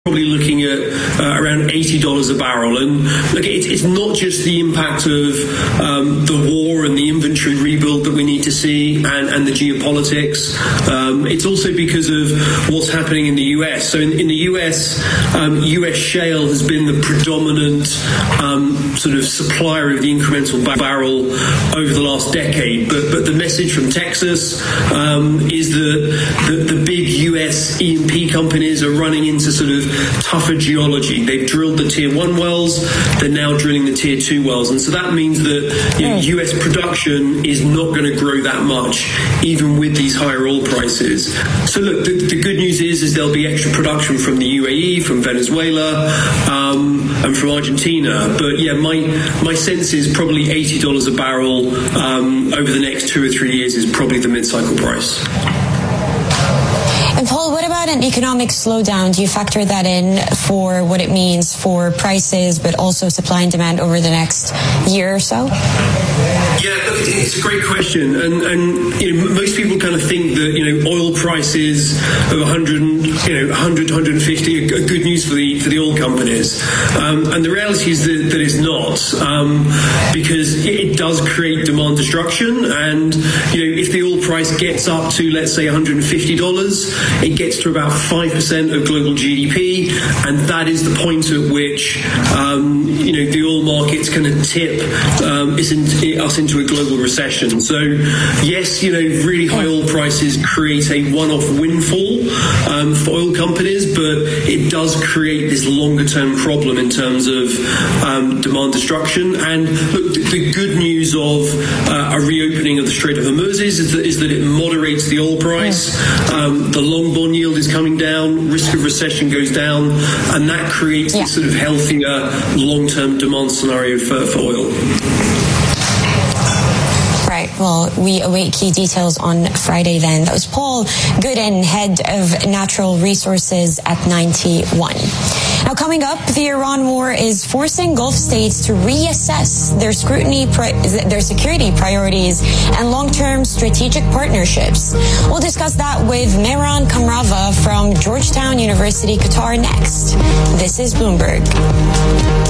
probably looking at around $80 a barrel. And look, it's not just the impact of the war and the inventory rebuild that we need to see and the geopolitics. It's also because of what's happening in the US. So in the US, US shale has been the predominant sort of supplier of the incremental barrel over the last decade. But the message from Texas is that the big US E&P companies are running into sort of tougher geology. They've drilled the tier 1 wells, they're now drilling the tier 2 wells, and so that means that US production is not going to grow that much, even with these higher oil prices. So look, the good news is there'll be extra production from the UAE, from Venezuela, and from Argentina. But yeah, my sense is probably $80 a barrel over the next 2 or 3 years is probably the mid-cycle price. And Paul, what about an economic slowdown? Do you factor that in for what it means for prices, but also supply and demand over the next year or so? Yeah, it's a great question, and you know, most people kind of think that oil prices of 100, 150 are good news for the oil companies, and the reality is that it's not, because it does create demand destruction, and if the oil price gets up to, let's say, $150, it gets to about 5% of global GDP, and that is the point at which the oil market's going to tip us into a global recession. So yes, really high oil prices create a one-off windfall for oil companies, but it does create this longer-term problem in terms of demand destruction. And look, the good news of a reopening of the Strait of Hormuz is that it moderates the oil price. The long bond yield is coming down, risk of recession goes down, and that creates this sort of healthier long-term demand scenario for oil. Right. Well, we await key details on Friday then. That was Paul Gooden, head of natural resources at 91. Now, coming up, the Iran war is forcing Gulf states to reassess their their security priorities and long-term strategic partnerships. We'll discuss that with Mehran Kamrava from Georgetown University, Qatar next. This is Bloomberg.